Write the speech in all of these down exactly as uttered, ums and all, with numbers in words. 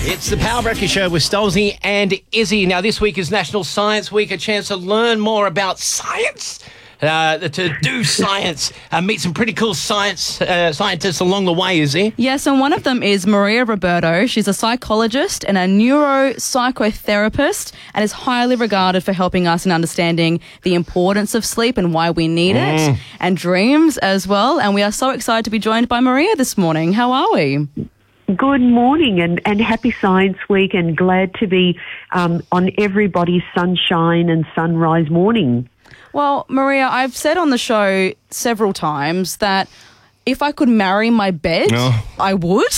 It's the Power Breakfast Show with Stolzy and Izzy. Now, this week is National Science Week, a chance to learn more about science, uh, to do science, uh, meet some pretty cool science uh, scientists along the way, Izzy. Yes, and one of them is Maria Roberto. She's a psychologist and a neuropsychotherapist and is highly regarded for helping us in understanding the importance of sleep and why we need Mm. it, and dreams as well. And we are so excited to be joined by Maria this morning. How are we? Good morning and, and happy Science Week, and glad to be um, on everybody's sunshine and sunrise morning. Well, Maria, I've said on the show several times that if I could marry my bed, No. I would.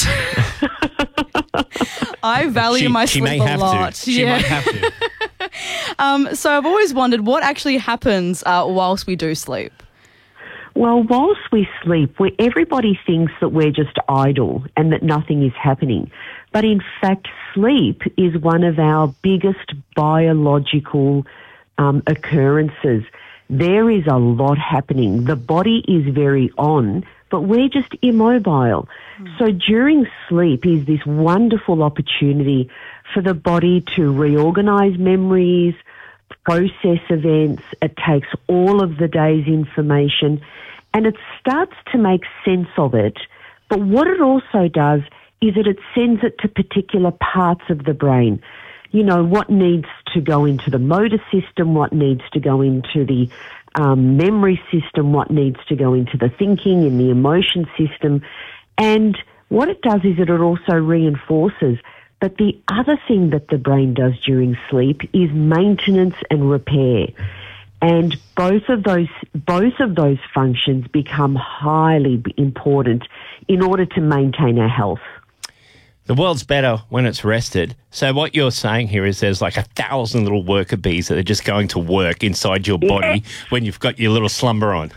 I value She- my she sleep may a have to. lot. She might have to. Um, so I've always wondered what actually happens uh, whilst we do sleep. Well, whilst we sleep, we, everybody thinks that we're just idle and that nothing is happening. But in fact, sleep is one of our biggest biological um, occurrences. There is a lot happening. The body is very on, but we're just immobile. Mm. So during sleep is this wonderful opportunity for the body to reorganize memories, process events. It takes all of the day's information and it starts to make sense of it. But what it also does is that it sends it to particular parts of the brain. You know, what needs to go into the motor system, what needs to go into the um, memory system, what needs to go into the thinking and the emotion system. And what it does is that it also reinforces. But the other thing that the brain does during sleep is maintenance and repair. And both of those both of those functions become highly important in order to maintain our health. The world's better when it's rested. So what you're saying here is there's like a thousand little worker bees that are just going to work inside your body Yeah. when you've got your little slumber on.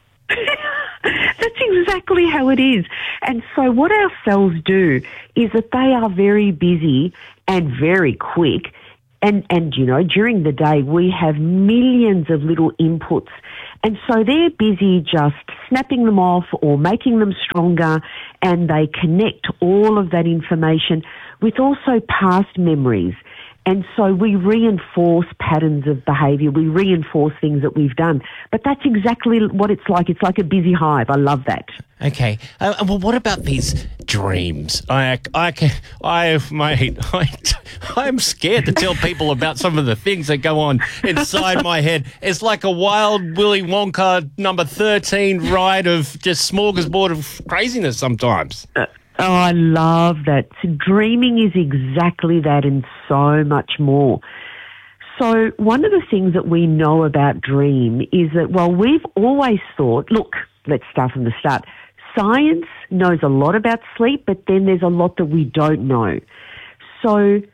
That's exactly how it is. And so what our cells do is that they are very busy and very quick. And, and, you know, during the day we have millions of little inputs. And so they're busy just snapping them off or making them stronger, and they connect all of that information with also past memories. And so we reinforce patterns of behaviour. We reinforce things that we've done. But that's exactly what it's like. It's like a busy hive. I love that. Okay. Uh, well, what about these dreams? I, I, can, I, mate, I, I'm scared to tell people about some of the things that go on inside my head. It's like a wild Willy Wonka number thirteen ride of just smorgasbord of craziness sometimes. Uh, Oh, I love that. So dreaming is exactly that and so much more. So one of the things that we know about dream is that, well, we've always thought, look, let's start from the start. Science knows a lot about sleep, but then there's a lot that we don't know. So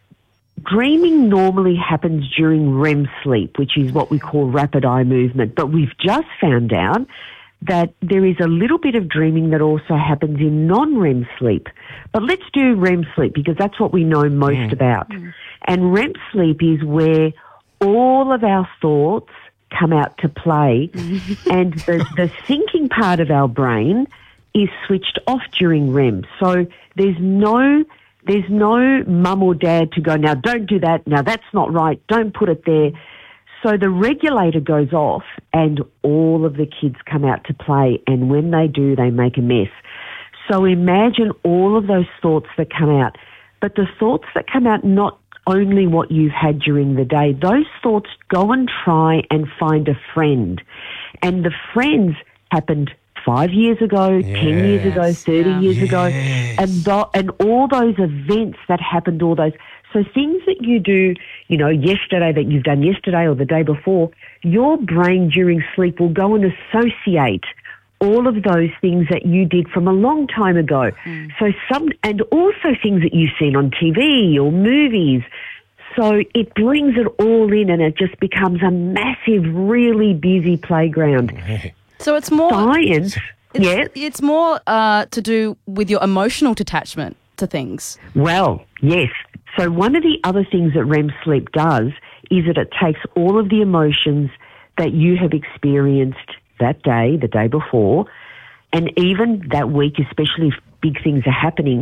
dreaming normally happens during R E M sleep, which is what we call rapid eye movement. But we've just found out that there is a little bit of dreaming that also happens in non-R E M sleep. But let's do R E M sleep because that's what we know most Mm. about. Mm. And R E M sleep is where all of our thoughts come out to play and the, the thinking part of our brain is switched off during R E M. So there's no... There's no mum or dad to go, now don't do that, now that's not right, don't put it there. So the regulator goes off and all of the kids come out to play, and when they do, they make a mess. So imagine all of those thoughts that come out. But the thoughts that come out, not only what you've had during the day, those thoughts go and try and find a friend. And the friends happened five years ago, Yes. ten years ago, thirty Yeah. years ago, Yes. and th- and all those events that happened, all those... So things that you do, you know, yesterday that you've done yesterday or the day before, your brain during sleep will go and associate all of those things that you did from a long time ago. Mm. So some, and also things that you've seen on T V or movies. So it brings it all in and it just becomes a massive, really busy playground. So it's more... Science, It's, yeah. It's more uh, to do with your emotional detachment to things. Well, yes. So one of the other things that R E M sleep does is that it takes all of the emotions that you have experienced that day, the day before, and even that week, especially if big things are happening,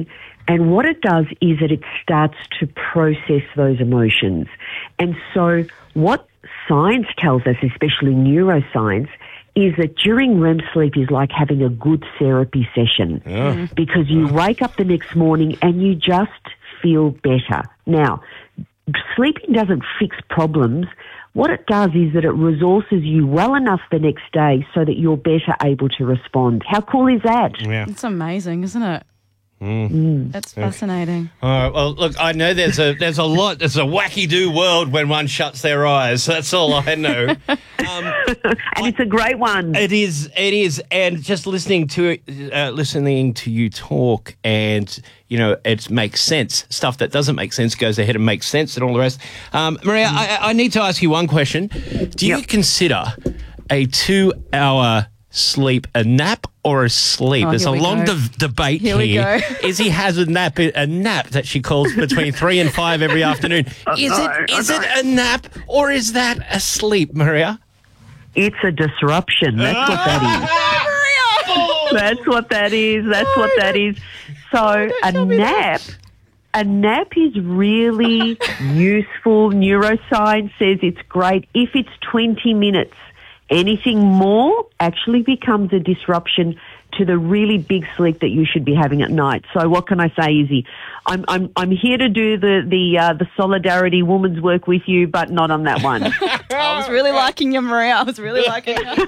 And what it does is that it starts to process those emotions. And so what science tells us, especially neuroscience, is that during R E M sleep is like having a good therapy session Yeah. because you wake up the next morning and you just feel better. Now, sleeping doesn't fix problems. What it does is that it resources you well enough the next day so that you're better able to respond. How cool is that? Yeah. It's amazing, isn't it? Mm. That's fascinating. All right, well, look, I know there's a there's a lot. There's a wacky-do world when one shuts their eyes. That's all I know. Um, And it's a great one. It is, it is, and just listening to uh, listening to you talk, and you know, it makes sense. Stuff that doesn't make sense goes ahead and makes sense, and all the rest. Um, Maria, I, I need to ask you one question. Do you Yep. consider a two-hour sleep a nap or a sleep? Oh, There's here a we long go. de- debate Here here. we go. Izzy has a nap, a nap that she calls between three and five every afternoon. Is know, it I is it a nap or is that a sleep, Maria? It's a disruption. That's what that is. That's what that is. That's what that is. So a nap, a nap is really useful. Neuroscience says it's great if it's twenty minutes. Anything more actually becomes a disruption to the really big sleep that you should be having at night. So what can I say, Izzy? I'm I'm I'm here to do the the uh, the solidarity woman's work with you, but not on that one. I was really liking you, Maria. I was really liking you.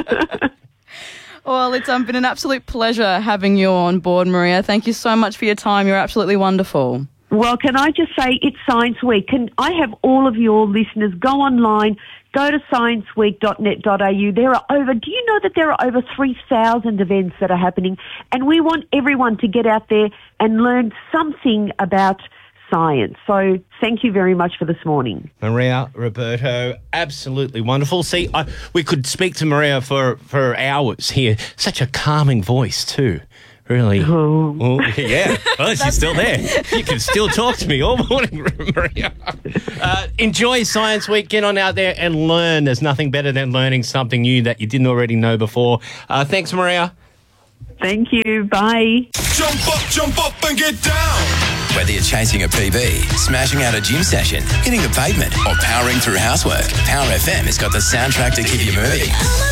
Well, it's um, been an absolute pleasure having you on board, Maria. Thank you so much for your time. You're absolutely wonderful. Well, can I just say it's Science Week. Can I have all of your listeners go online, go to science week dot net dot a u. There are over, do you know that there are over three thousand events that are happening? And we want everyone to get out there and learn something about science. So thank you very much for this morning. Maria Roberto, absolutely wonderful. See, I, we could speak to Maria for, for hours here. Such a calming voice too. Really? Oh. Oh, yeah. Well, she's still there. You can still talk to me all morning, Maria. Uh, enjoy Science Week. Get on out there and learn. There's nothing better than learning something new that you didn't already know before. Uh, thanks, Maria. Thank you. Bye. Jump up, jump up and get down. Whether you're chasing a P B, smashing out a gym session, hitting the pavement, or powering through housework, Power F M has got the soundtrack to keep you moving.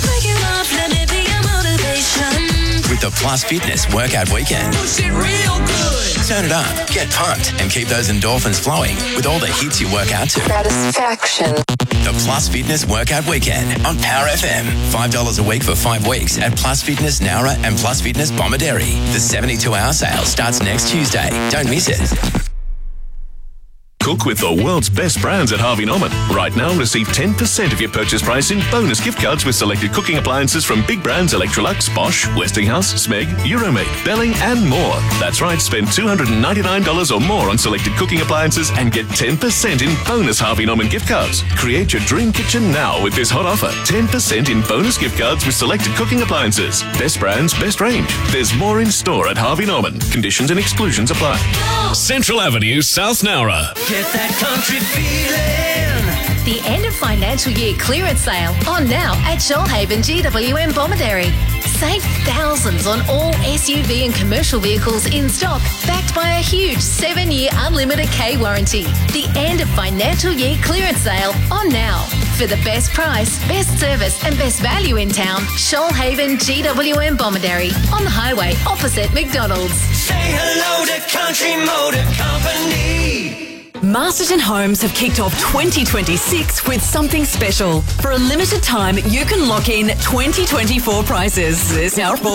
With the Plus Fitness Workout Weekend. Turn it up, get pumped, and keep those endorphins flowing with all the hits you work out to. Satisfaction. The Plus Fitness Workout Weekend on Power F M. five dollars a week for five weeks at Plus Fitness Nowra and Plus Fitness Bomaderry. The seventy-two hour sale starts next Tuesday. Don't miss it. Cook with the world's best brands at Harvey Norman. Right now, receive ten percent of your purchase price in bonus gift cards with selected cooking appliances from big brands Electrolux, Bosch, Westinghouse, Smeg, Euromate, Belling, and more. That's right, spend two hundred ninety-nine dollars or more on selected cooking appliances and get ten percent in bonus Harvey Norman gift cards. Create your dream kitchen now with this hot offer. ten percent in bonus gift cards with selected cooking appliances. Best brands, best range. There's more in store at Harvey Norman. Conditions and exclusions apply. Central Avenue, South Nowra. Get that country feeling. The end of financial year clearance sale on now at Shoalhaven G W M Bomaderry. Save thousands on all S U V and commercial vehicles in stock, backed by a huge seven-year unlimited K warranty. The end of financial year clearance sale on now. For the best price, best service and best value in town, Shoalhaven G W M Bomaderry on the highway opposite McDonald's. Say hello to Country Motor Company. Masterton Homes have kicked off twenty twenty-six with something special. For a limited time, you can lock in twenty twenty-four prices. This now for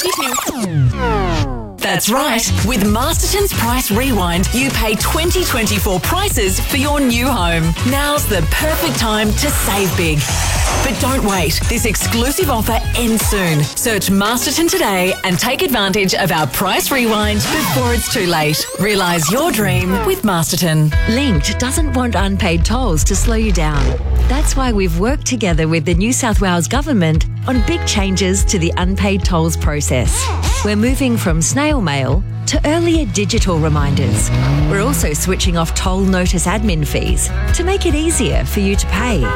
That's right. With Masterton's Price Rewind, you pay twenty twenty-four prices for your new home. Now's the perfect time to save big. But don't wait. This exclusive offer ends soon. Search Masterton today and take advantage of our Price Rewind before it's too late. Realise your dream with Masterton. Linked doesn't want unpaid tolls to slow you down. That's why we've worked together with the New South Wales Government on big changes to the unpaid tolls process. We're moving from snail mail to earlier digital reminders. We're also switching off toll notice admin fees to make it easier for you to pay.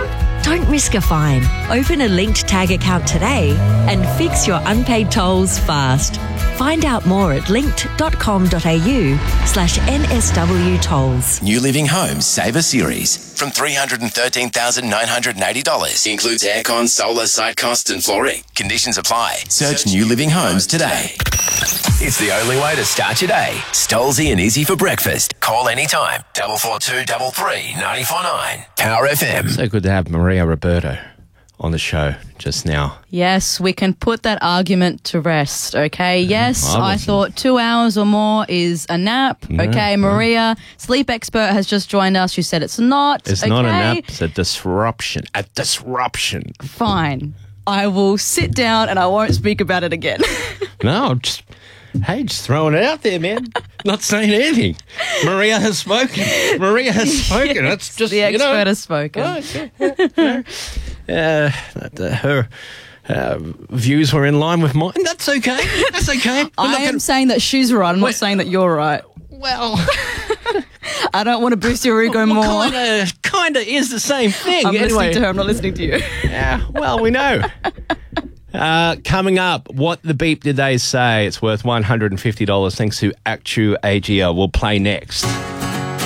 Don't risk a fine. Open a linked tag account today and fix your unpaid tolls fast. Find out more at linked.com.au slash NSW tolls. New Living Homes Saver Series from three hundred thirteen thousand nine hundred eighty dollars. Includes aircon, solar, site costs and flooring. Conditions apply. Search New Living Homes today. It's the only way to start your day. Stolzy and Easy for breakfast. Call anytime. double four two double three nine four nine. Power F M. So good to have Maria Roberto on the show just now. Yes, we can put that argument to rest, okay? Yes, I I, wasn't- thought two hours or more is a nap, No, okay? no. Maria, sleep expert, has just joined us. She said it's not, It's okay? not a nap, it's a disruption. A disruption. Fine. I will sit down and I won't speak about it again. No, I'm just, hey, just throwing it out there, man. Not saying anything. Maria has spoken. Maria has spoken. That's just, the you expert know. has spoken. Oh, okay. Yeah, yeah. Uh, that, uh, her uh, views were in line with mine. That's okay. That's okay. We're I not am gonna- saying that she's right. I'm not Wait. saying that you're right. Well, I don't want to boost your ego more. kind of, kind of is the same thing. I'm anyway, listening to her. I'm not listening to you. Yeah, well, we know. Uh, coming up, what the beep did they say? It's worth one hundred fifty dollars thanks to Actu A G L. We'll play next.